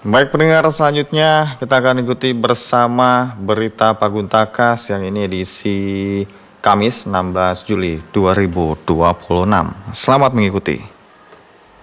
Baik pendengar, selanjutnya kita akan ikuti bersama berita Paguntakas yang ini edisi Kamis 16 Juli 2026. Selamat mengikuti.